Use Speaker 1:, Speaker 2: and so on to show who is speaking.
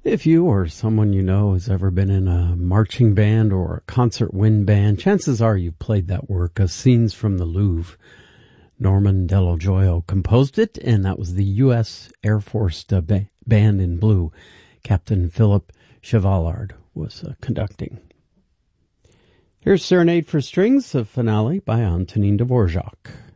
Speaker 1: If you or someone you know has ever been in a marching band or a concert wind band, chances are you've played that work of Scenes from the Louvre. Norman Dello Joio composed it, and that was the U.S. Air Force Band in Blue. Captain Philip Chevallard was conducting. Here's Serenade for Strings, a finale by Antonin Dvorak.